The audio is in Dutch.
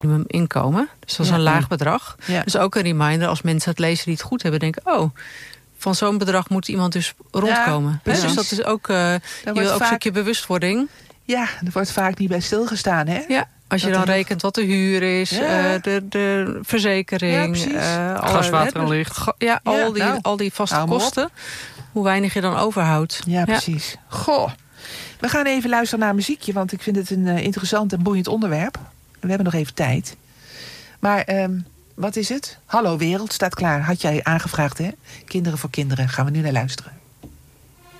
minimuminkomen. Dus dat is een laag bedrag. Ja. Dus ook een reminder als mensen het lezen die het goed hebben, denken, van zo'n bedrag moet iemand dus rondkomen. Ja, dus dat is ook, je wil ook een stukje bewustwording. Ja, er wordt vaak niet bij stilgestaan, hè? Ja, als je dan rekent wat de huur is, de verzekering, gas, water en licht. Al die vaste kosten. Hoe weinig je dan overhoudt. Ja, precies. Goh. We gaan even luisteren naar muziekje, want ik vind het een interessant en boeiend onderwerp. We hebben nog even tijd. Maar wat is het? Hallo Wereld staat klaar. Had jij aangevraagd, hè? Kinderen voor kinderen. Gaan we nu naar luisteren.